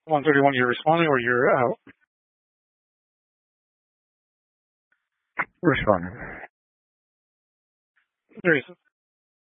131, you're responding or you're out? Responding. There is